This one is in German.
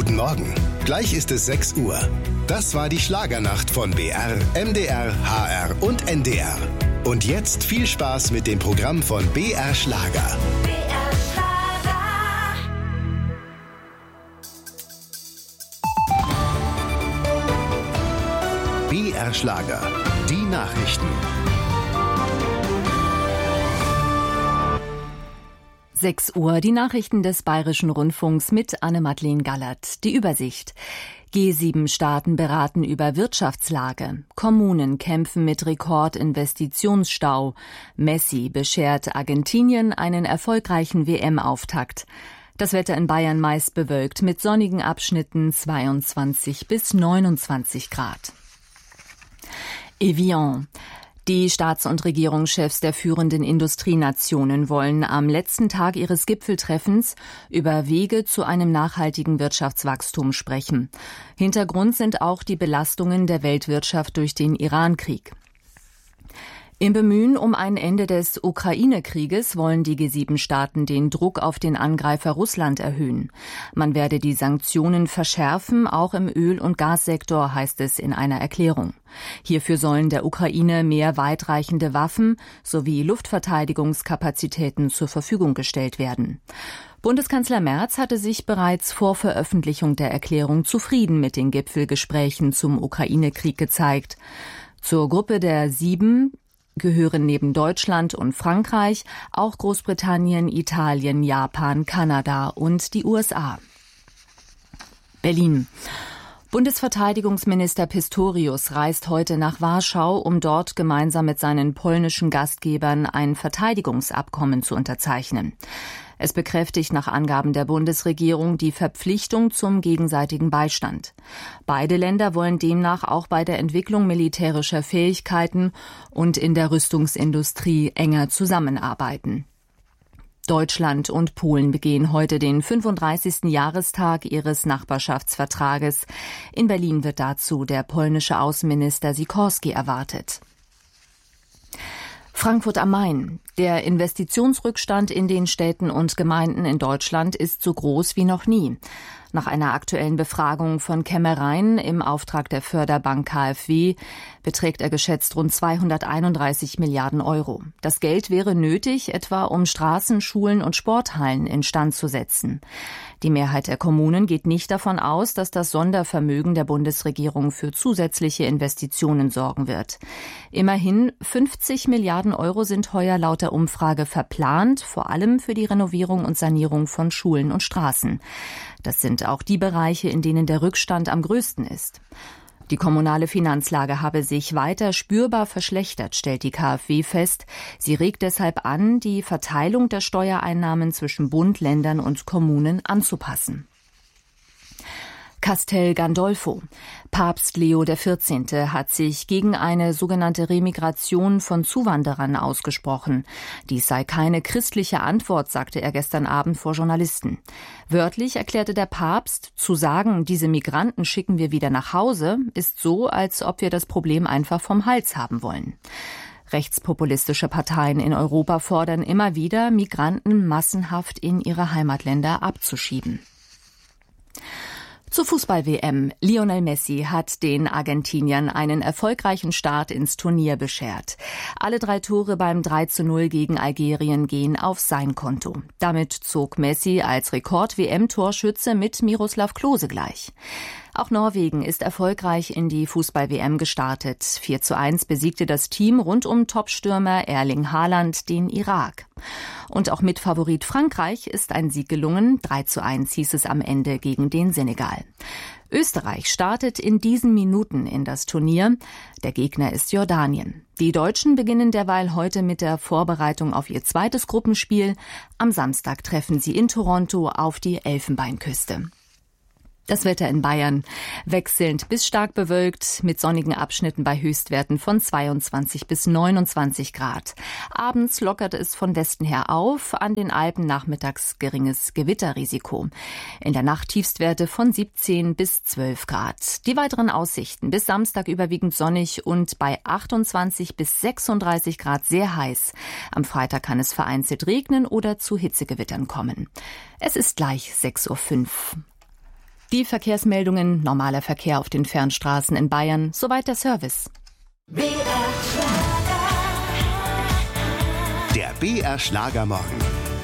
Guten Morgen. Gleich ist es 6 Uhr. Das war die Schlagernacht von BR, MDR, HR und NDR. Und jetzt viel Spaß mit dem Programm von BR Schlager. BR Schlager. BR Schlager. Die Nachrichten. 6 Uhr, die Nachrichten des Bayerischen Rundfunks mit Anne-Madeleine Gallert. Die Übersicht. G7-Staaten beraten über Wirtschaftslage. Kommunen kämpfen mit Rekordinvestitionsstau. Messi beschert Argentinien einen erfolgreichen WM-Auftakt. Das Wetter in Bayern meist bewölkt mit sonnigen Abschnitten 22 bis 29 Grad. Evian. Die Staats- und Regierungschefs der führenden Industrienationen wollen am letzten Tag ihres Gipfeltreffens über Wege zu einem nachhaltigen Wirtschaftswachstum sprechen. Hintergrund sind auch die Belastungen der Weltwirtschaft durch den Iran-Krieg. Im Bemühen um ein Ende des Ukraine-Krieges wollen die G7-Staaten den Druck auf den Angreifer Russland erhöhen. Man werde die Sanktionen verschärfen, auch im Öl- und Gassektor, heißt es in einer Erklärung. Hierfür sollen der Ukraine mehr weitreichende Waffen sowie Luftverteidigungskapazitäten zur Verfügung gestellt werden. Bundeskanzler Merz hatte sich bereits vor Veröffentlichung der Erklärung zufrieden mit den Gipfelgesprächen zum Ukraine-Krieg gezeigt. Zur Gruppe der 7 gehören neben Deutschland und Frankreich auch Großbritannien, Italien, Japan, Kanada und die USA. Berlin. Bundesverteidigungsminister Pistorius reist heute nach Warschau, um dort gemeinsam mit seinen polnischen Gastgebern ein Verteidigungsabkommen zu unterzeichnen. Es bekräftigt nach Angaben der Bundesregierung die Verpflichtung zum gegenseitigen Beistand. Beide Länder wollen demnach auch bei der Entwicklung militärischer Fähigkeiten und in der Rüstungsindustrie enger zusammenarbeiten. Deutschland und Polen begehen heute den 35. Jahrestag ihres Nachbarschaftsvertrages. In Berlin wird dazu der polnische Außenminister Sikorski erwartet. Frankfurt am Main. Der Investitionsrückstand in den Städten und Gemeinden in Deutschland ist so groß wie noch nie. Nach einer aktuellen Befragung von Kämmereien im Auftrag der Förderbank KfW beträgt er geschätzt rund 231 Milliarden Euro. Das Geld wäre nötig, etwa um Straßen, Schulen und Sporthallen instand zu setzen. Die Mehrheit der Kommunen geht nicht davon aus, dass das Sondervermögen der Bundesregierung für zusätzliche Investitionen sorgen wird. Immerhin 50 Milliarden Euro sind heuer laut der Umfrage verplant, vor allem für die Renovierung und Sanierung von Schulen und Straßen. Das sind auch die Bereiche, in denen der Rückstand am größten ist. Die kommunale Finanzlage habe sich weiter spürbar verschlechtert, stellt die KfW fest. Sie regt deshalb an, die Verteilung der Steuereinnahmen zwischen Bund, Ländern und Kommunen anzupassen. Castel Gandolfo. Papst Leo XIV. Hat sich gegen eine sogenannte Remigration von Zuwanderern ausgesprochen. Dies sei keine christliche Antwort, sagte er gestern Abend vor Journalisten. Wörtlich erklärte der Papst, zu sagen, diese Migranten schicken wir wieder nach Hause, ist so, als ob wir das Problem einfach vom Hals haben wollen. Rechtspopulistische Parteien in Europa fordern immer wieder, Migranten massenhaft in ihre Heimatländer abzuschieben. Zur Fußball-WM. Lionel Messi hat den Argentiniern einen erfolgreichen Start ins Turnier beschert. Alle 3 Tore beim 3:0 gegen Algerien gehen auf sein Konto. Damit zog Messi als Rekord-WM-Torschütze mit Miroslav Klose gleich. Auch Norwegen ist erfolgreich in die Fußball-WM gestartet. 4:1 besiegte das Team rund um Topstürmer Erling Haaland den Irak. Und auch Mitfavorit Frankreich ist ein Sieg gelungen. 3:1 hieß es am Ende gegen den Senegal. Österreich startet in diesen Minuten in das Turnier. Der Gegner ist Jordanien. Die Deutschen beginnen derweil heute mit der Vorbereitung auf ihr zweites Gruppenspiel. Am Samstag treffen sie in Toronto auf die Elfenbeinküste. Das Wetter in Bayern wechselnd bis stark bewölkt mit sonnigen Abschnitten bei Höchstwerten von 22 bis 29 Grad. Abends lockert es von Westen her auf, an den Alpen nachmittags geringes Gewitterrisiko. In der Nacht Tiefstwerte von 17 bis 12 Grad. Die weiteren Aussichten bis Samstag überwiegend sonnig und bei 28 bis 36 Grad sehr heiß. Am Freitag kann es vereinzelt regnen oder zu Hitzegewittern kommen. Es ist gleich 6:05 Uhr. Die Verkehrsmeldungen, normaler Verkehr auf den Fernstraßen in Bayern, soweit der Service. Der BR Schlagermorgen.